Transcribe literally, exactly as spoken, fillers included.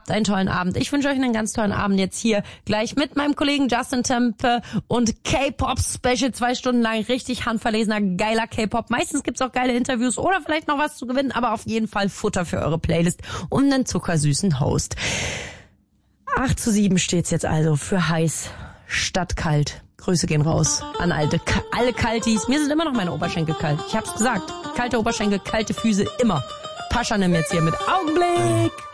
Habt einen tollen Abend. Ich wünsche euch einen ganz tollen Abend jetzt hier gleich mit meinem Kollegen Justin Tempe und K-Pop-Special. Zwei Stunden lang richtig handverlesener, geiler K-Pop. Meistens gibt's auch geile Interviews oder vielleicht noch was zu gewinnen, aber auf jeden Fall Futter für eure Playlist und einen zuckersüßen Host. acht zu sieben steht's jetzt also für heiß statt kalt. Grüße gehen raus an alte, alle Kaltis. Mir sind immer noch meine Oberschenkel kalt. Ich hab's gesagt. Kalte Oberschenkel, kalte Füße, immer. Pascha nimm jetzt hier mit Augenblick.